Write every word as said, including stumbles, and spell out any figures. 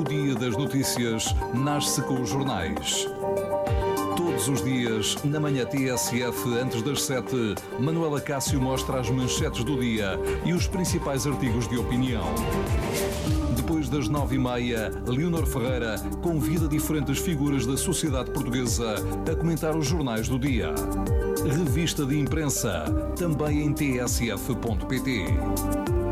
dia das notícias nasce com os jornais. Todos os dias, na manhã T S F, antes das sete, Manuela Cássio mostra as manchetes do dia e os principais artigos de opinião. Depois das nove e meia, Leonor Ferreira convida diferentes figuras da sociedade portuguesa a comentar os jornais do dia. Revista de imprensa, também em t s f ponto p t.